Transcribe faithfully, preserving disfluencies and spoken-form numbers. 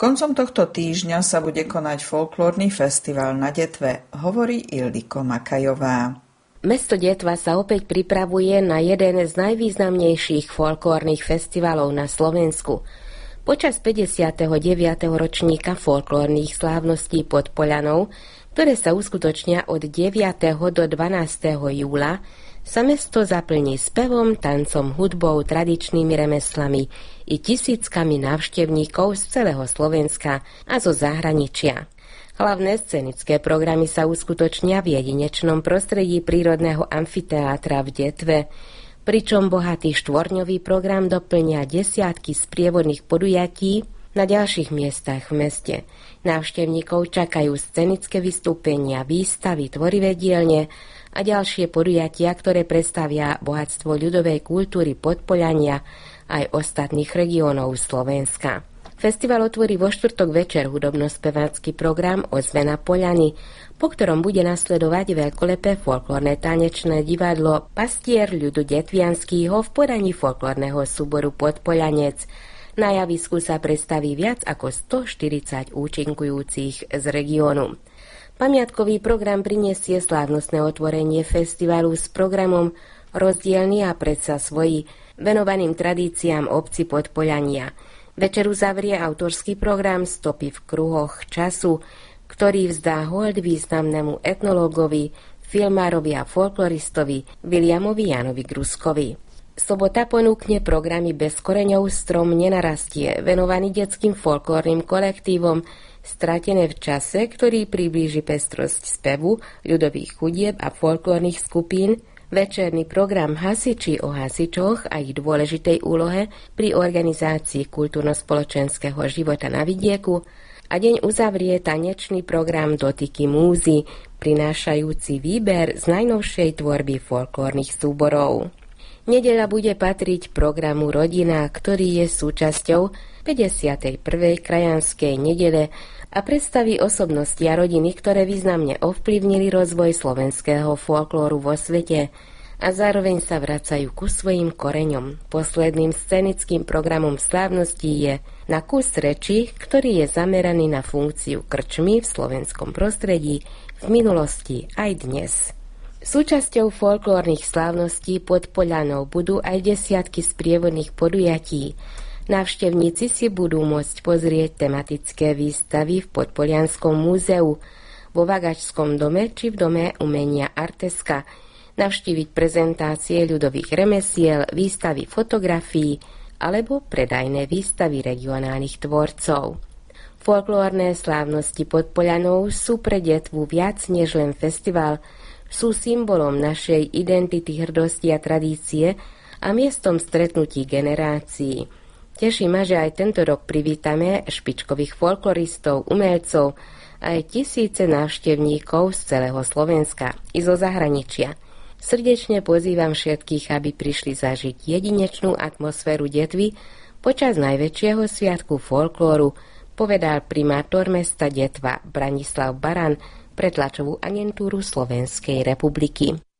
Koncom tohto týždňa sa bude konať folklórny festival na Detve, hovorí Ildiko Makajová. Mesto Detva sa opäť pripravuje na jeden z najvýznamnejších folklórnych festivalov na Slovensku. Počas päťdesiateho deviateho ročníka folklórnych slávností pod Poľanou, ktoré sa uskutočnia od deviateho do dvanásteho júla, sa mesto zaplní spevom, tancom, hudbou, tradičnými remeslami i tisíckami návštevníkov z celého Slovenska a zo zahraničia. Hlavné scenické programy sa uskutočnia v jedinečnom prostredí prírodného amfiteátra v Detve, pričom bohatý štvorňový program doplňa desiatky sprievodných podujatí na ďalších miestach v meste. Návštevníkov čakajú scenické vystúpenia, výstavy, tvorivé dielne a ďalšie podujatia, ktoré predstavia bohatstvo ľudovej kultúry Podpoľania aj ostatných regiónov Slovenska. Festival otvorí vo štvrtok večer hudobno-spevácky program Ozvena Poľany, po ktorom bude nasledovať veľkolepé folklórne tanečné divadlo Pastier ľudu detvianskyho v podaní folklórneho súboru Podpoľanec. Na javisku sa predstaví viac ako stoštyridsať účinkujúcich z regiónu. Pamiatkový program prinesie slávnostné otvorenie festivalu s programom rozdielny a predsa svoji, venovaným tradíciám obci Podpoľania. Večer uzavrie autorský program Stopy v kruhoch času, ktorý vzdá hold významnému etnológovi, filmárovi a folkloristovi Williamovi Jánovi Gruskovi. Sobota ponúkne programy Bez koreňov strom nenarastie, venovaný detským folklórnym kolektívom Stratené v čase, ktorý priblíži pestrosť spevu, ľudových chudieb a folklórnych skupín, večerný program Hasiči o hasičoch a ich dôležitej úlohe pri organizácii kultúrno-spoločenského života na vidieku a deň uzavrie tanečný program Dotyky múzy, prinášajúci výber z najnovšej tvorby folklórnych súborov. Nedeľa bude patriť programu Rodina, ktorý je súčasťou päťdesiatej prvej krajanskej nedele a predstaví osobnosti a rodiny, ktoré významne ovplyvnili rozvoj slovenského folklóru vo svete a zároveň sa vracajú ku svojim koreňom. Posledným scenickým programom slávností je Na kus reči, ktorý je zameraný na funkciu krčmy v slovenskom prostredí v minulosti aj dnes. Súčasťou folklórnych slávností pod Poľanou budú aj desiatky sprievodných podujatí. Návštevníci si budú môcť pozrieť tematické výstavy v Podpolianskom múzeu, vo Vagačskom dome či v Dome umenia Arteska, navštíviť prezentácie ľudových remesiel, výstavy fotografií alebo predajné výstavy regionálnych tvorcov. Folklórne slávnosti pod Poľanou sú pre Detvu viac než len festival, sú symbolom našej identity, hrdosti a tradície a miestom stretnutí generácií. Teší ma, že aj tento rok privítame špičkových folkloristov, umelcov a aj tisíce návštevníkov z celého Slovenska i zo zahraničia. Srdečne pozývam všetkých, aby prišli zažiť jedinečnú atmosféru Detvy počas najväčšieho sviatku folklóru, povedal primátor mesta Detva Branislav Baran pre tlačovú agentúru Slovenskej republiky.